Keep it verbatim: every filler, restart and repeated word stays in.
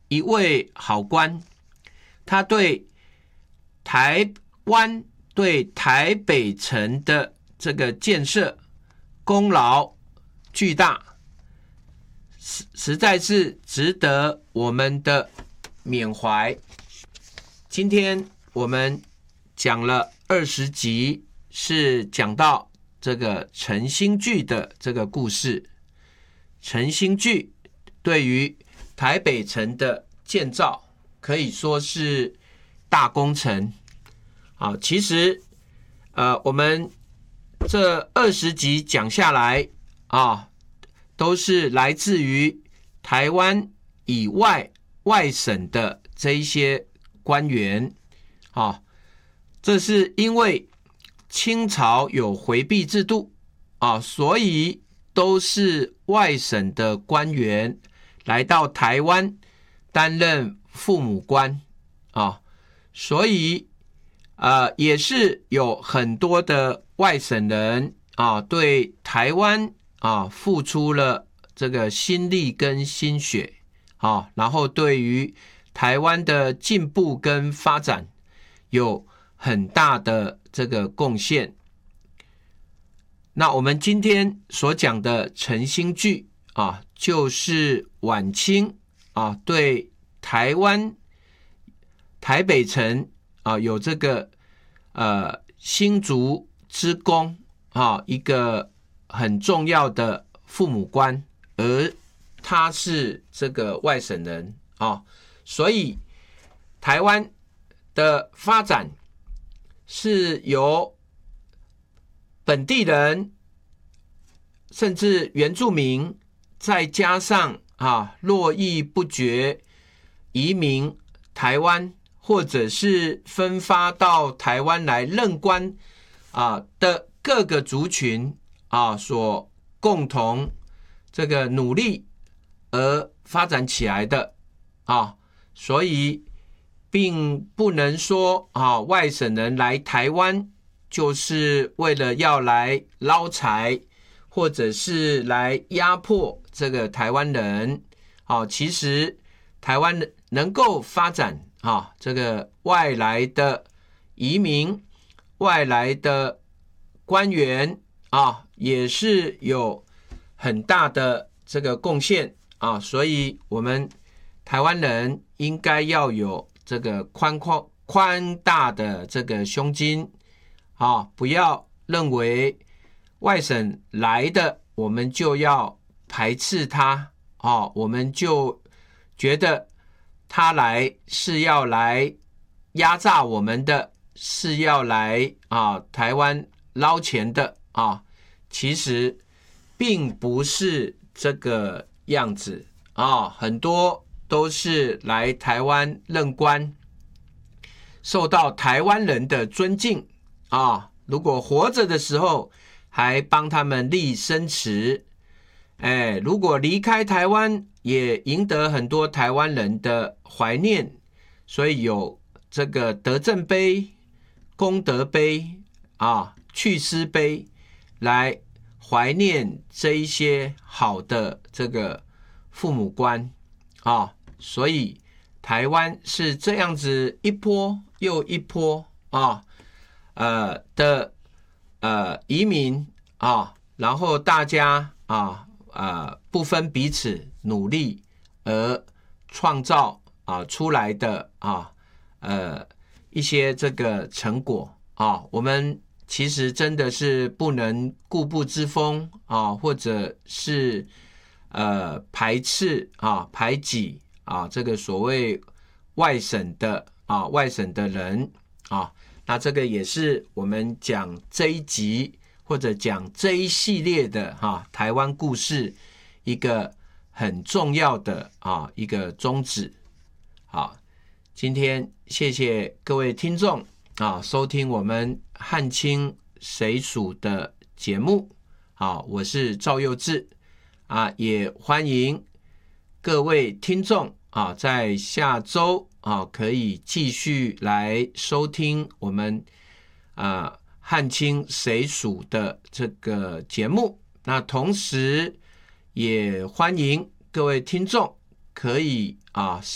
一位好官，他对台湾、对台北城的这个建设功劳巨大，实实在是值得我们的缅怀。今天我们讲了二十集，是讲到这个陈sin聚的这个故事。陈sin聚对于台北城的建造可以说是大工程啊。其实呃，我们这二十集讲下来啊，都是来自于台湾以外外省的这一些官员啊。这是因为清朝有回避制度啊，所以都是外省的官员来到台湾担任父母官啊，所以呃也是有很多的外省人啊对台湾啊付出了这个心力跟心血啊，然后对于台湾的进步跟发展有很大的这个贡献。那我们今天所讲的陈sin聚啊，就是晚清啊对台湾台北城啊有这个呃新竹之功啊一个很重要的父母官，而他是这个外省人啊，所以台湾的发展是由本地人甚至原住民，再加上啊络绎不绝移民台湾，或者是分发到台湾来任官啊的各个族群啊所共同这个努力而发展起来的啊，所以并不能说啊外省人来台湾就是为了要来捞财，或者是来压迫这个台湾人啊。其实台湾能够发展啊，这个外来的移民、外来的官员啊，也是有很大的这个贡献啊。所以我们台湾人应该要有这个宽宽宽大的这个胸襟啊，不要认为外省来的我们就要排斥他啊，我们就觉得他来是要来压榨我们的，是要来啊台湾捞钱的啊。其实并不是这个样子啊，很多都是来台湾任官，受到台湾人的尊敬啊，如果活着的时候还帮他们立生祠，哎，如果离开台湾也赢得很多台湾人的怀念，所以有这个德政碑、功德碑啊、去思碑来怀念这一些好的这个父母官啊。所以台湾是这样子一波又一波啊呃的呃移民啊，然后大家啊呃不分彼此努力而创造啊出来的啊呃一些这个成果啊，我们其实真的是不能固步自封啊，或者是呃排斥啊排挤啊这个所谓外省的啊外省的人啊。那这个也是我们讲这一集或者讲这一系列的哈、啊、台湾故事一个很重要的啊一个宗旨。好，今天谢谢各位听众啊收听我们汉清谁属的节目。好，我是赵佑志啊，也欢迎各位听众啊在下周啊，可以继续来收听我们啊汉清谁属的这个节目。那同时也欢迎各位听众可以啊